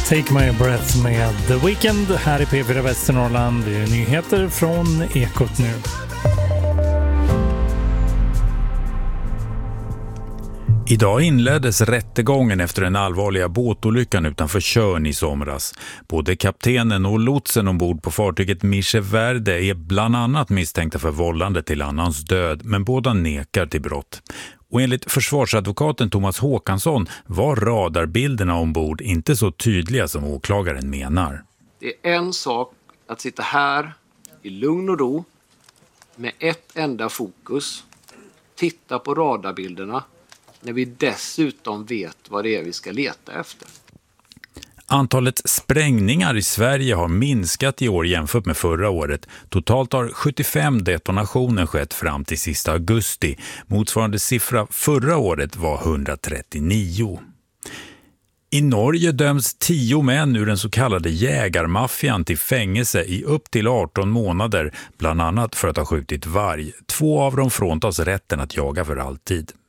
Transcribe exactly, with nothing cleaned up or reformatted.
Take My Breath med The Weeknd här i P fyra Västernorrland. Det är nyheter från Ekot nu. Idag inleddes rättegången efter den allvarliga båtolyckan utanför Tjörn i somras. Både kaptenen och lotsen ombord på fartyget Mische Verde är bland annat misstänkta för vållande till annans död, men båda nekar till brott. Och enligt försvarsadvokaten Thomas Håkansson var radarbilderna ombord inte så tydliga som åklagaren menar. Det är en sak att sitta här i lugn och ro med ett enda fokus, titta på radarbilderna, när vi dessutom vet vad det är vi ska leta efter. Antalet sprängningar i Sverige har minskat i år jämfört med förra året. Totalt har sjuttiofem detonationer skett fram till sista augusti. Motsvarande siffra förra året var hundratrettionio. I Norge döms tio män ur den så kallade jägarmaffian till fängelse i upp till arton månader, bland annat för att ha skjutit varg. Två av dem fråntas rätten att jaga för alltid.